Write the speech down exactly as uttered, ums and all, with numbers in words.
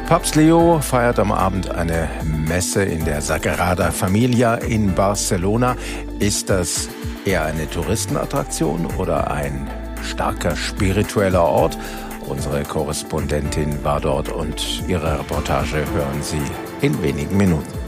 Papst Leo feiert am Abend eine Messe in der Sagrada Familia in Barcelona. Ist das eher eine Touristenattraktion oder ein starker spiritueller Ort? Unsere Korrespondentin war dort und ihre Reportage hören Sie in wenigen Minuten.